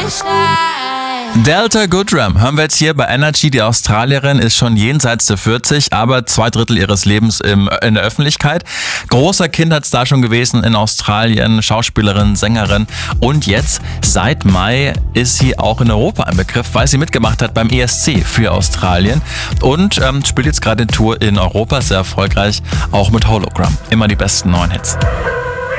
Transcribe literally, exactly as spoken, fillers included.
Delta Goodrem hören wir jetzt hier bei Energy. Die Australierin ist schon jenseits der vierzig, aber zwei Drittel ihres Lebens im, in der Öffentlichkeit. Großer Kindheitsstar schon gewesen in Australien, Schauspielerin, Sängerin. Und jetzt, seit Mai, ist sie auch in Europa ein Begriff, weil sie mitgemacht hat beim E S C für Australien. Und ähm, spielt jetzt gerade eine Tour in Europa, sehr erfolgreich, auch mit Hologram. Immer die besten neuen Hits.